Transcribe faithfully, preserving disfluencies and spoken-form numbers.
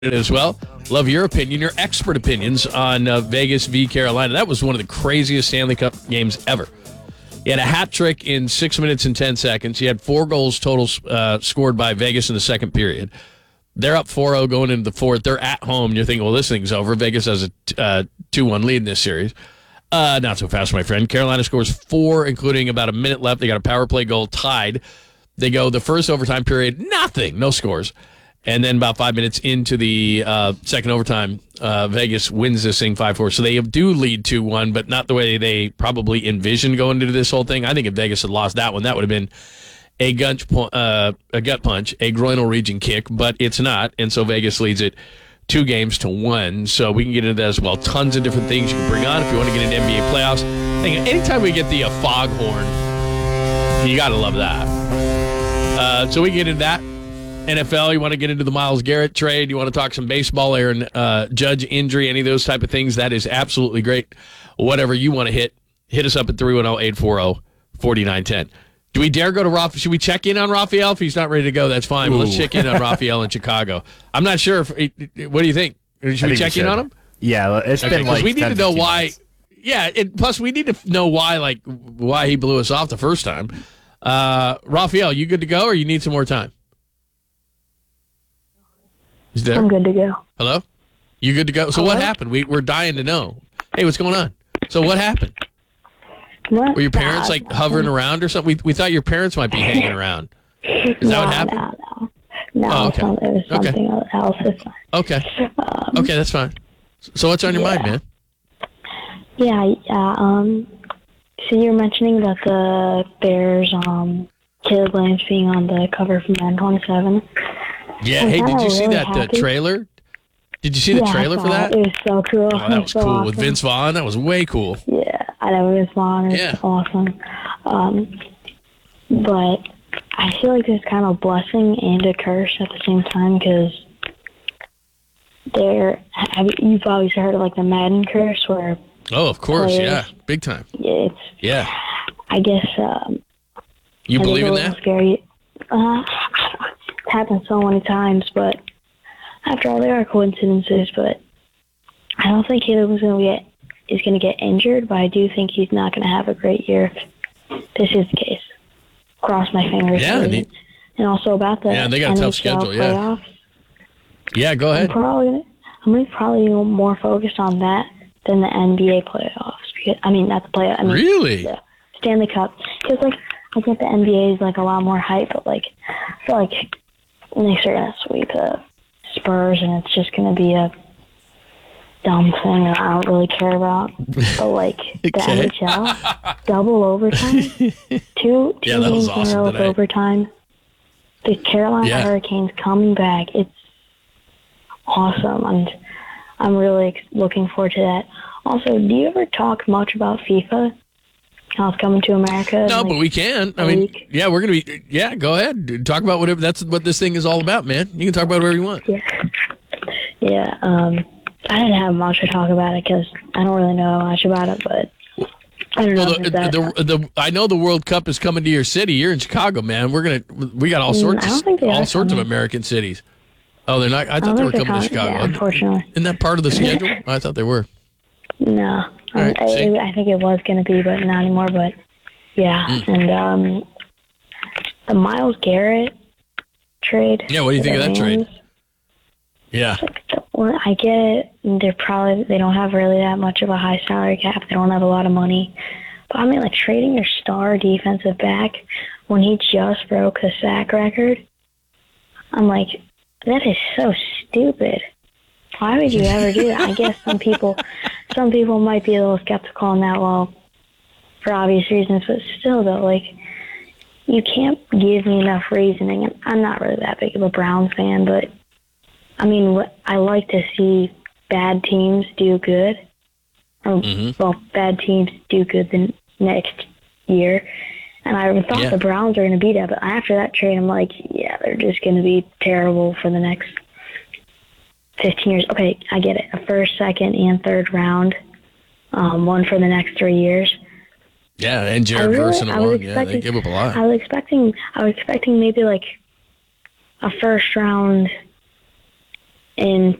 as well. Love your opinion, your expert opinions on uh, Vegas v. Carolina. That was one of the craziest Stanley Cup games ever. He had a hat trick in six minutes and ten seconds. He had four goals total uh, scored by Vegas in the second period. They're up four oh going into the fourth. They're at home. You're thinking, well, this thing's over. Vegas has a uh, two one lead in this series. Uh, not so fast, my friend. Carolina scores four, including about a minute left. They got a power play goal tied. They go the first overtime period, nothing, no scores. And then about five minutes into the uh, second overtime, uh, Vegas wins this thing five four. So they do lead two one, but not the way they probably envisioned going into this whole thing. I think if Vegas had lost that one, that would have been a gut, uh, a gut punch, a groinal region kick, but it's not. And so Vegas leads it two games to one. So we can get into that as well. Tons of different things you can bring on if you want to get into N B A playoffs. I think anytime we get the uh, foghorn, you got to love that. Uh, so we can get into that. N F L, you want to get into the Myles Garrett trade, you want to talk some baseball, Aaron uh, Judge injury, any of those type of things, that is absolutely great. Whatever you want to hit, hit us up at three one zero, eight four zero, four nine one zero. Do we dare go to Raphael? Should we check in on Raphael? If he's not ready to go, that's fine. But let's check in on Raphael in Chicago. I'm not sure. If What do you think? Should we check in on him? Yeah, it's okay, been like we need to know why. minutes. Yeah, it, plus we need to know why, like why he blew us off the first time. Uh, Raphael, you good to go, or you need some more time? Is there? I'm good to go. Hello? You good to go? So Hello? what happened? We, we're dying to know. Hey, what's going on? So what happened? Not Were your parents bad. like hovering around or something? We we thought your parents might be hanging around. Is that no, what happened? No, no. No, Oh, okay. some- it was Okay. something else. It's fine. Okay. Um, Okay, that's fine. So what's on your yeah. mind, man? Yeah, yeah. Um, so you're mentioning that the Bears, um, Caleb Williams being on the cover from N twenty-seven. Yeah. I'm Hey, did kinda you see really that uh, happy. trailer? Did you see the yeah, I trailer for saw that? It. it was so cool. Oh, that was so cool awesome. with Vince Vaughn. That was way cool. Yeah, I know it was fun. It Yeah. was awesome. Um, but I feel like it's kind of a blessing and a curse at the same time because there, have you, you've always heard of like the Madden curse where Oh, of course. Players. Yeah. Big time. it's, Yeah. I guess, um, You I think believe a in little that? Scary. Uh, it's happened so many times, but after all, there are coincidences. But I don't think Caleb is going to get is going to get injured. But I do think he's not going to have a great year if this is the case. Cross my fingers. Yeah, and, and he- and also about the Yeah, and they got a N tough H L schedule, yeah. playoffs. Yeah, go I'm ahead. probably gonna, I'm gonna probably be more focused on that than the N B A playoffs. Because, I mean, not the playoffs. I mean, Really? the Stanley Cup. Because like I think the N B A is like a lot more hype, but like I feel like Knicks are gonna sweep the Spurs, and it's just gonna be a dumb thing that I don't really care about. But like the Okay. N H L, double overtime, two two Yeah, that was games in a awesome row with tonight. overtime. The Carolina Yeah. Hurricanes coming back. It's awesome, and I'm really ex- looking forward to that. Also, do you ever talk much about FIFA? How it's coming to America? No, Like, but we can. I a mean, week? yeah, we're gonna be. Yeah, go ahead. Talk about whatever. That's what this thing is all about, man. You can talk about whatever you want. Yeah. Yeah. Um, I didn't have much to talk about it because I don't really know much about it, but I don't know. Well, if the, it's that, the, the, I know the World Cup is coming to your city. You're in Chicago, man. We're gonna. We got all Mm, sorts. I don't Of, think they all are sorts of coming. American cities. Oh, they're not. I I thought don't they were think coming they're to coming- Chicago. yeah, unfortunately. Isn't that part of the schedule? I thought they were. no. All Um, right, see? I, I think it was going to be, but not anymore. But yeah, Mm. and um, the Myles Garrett trade. Yeah, what do you for think the of that trade? Rams, Yeah. Well, I get it. They're probably they don't have really that much of a high salary cap. They don't have a lot of money. But I mean, like trading your star defensive back when he just broke the sack record. I'm like, that is so stupid. Why would you ever do that? I guess some people, some people might be a little skeptical on that. Well, for obvious reasons, but still, though, like you can't give me enough reasoning. And I'm not really that big of a Browns fan, but. I mean, what- I like to see bad teams do good. Or, Mhm. well, bad teams do good the next year. And I thought Yeah. the Browns were going to be that, but after that trade, I'm like, yeah, they're just going to be terrible for the next fifteen years. Okay, I get it. A first, second, and third round, um, one for the next three years. Yeah, and I Jared really- Verse in I a was one. Yeah, they expecting- give up a lot. I was expecting, I was expecting maybe like a first round in